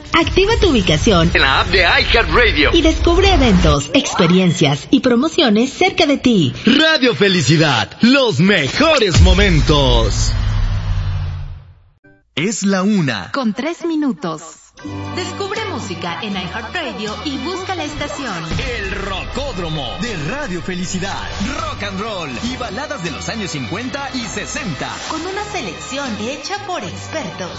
Activa tu ubicación en la app de iHeartRadio y descubre eventos, experiencias y promociones cerca de ti. Radio Felicidad, los mejores momentos. Es la 1:03. Descubre música en iHeartRadio y busca la estación El Rocódromo de Radio Felicidad. Rock and roll y baladas de los años 50 y 60. con una selección hecha por expertos.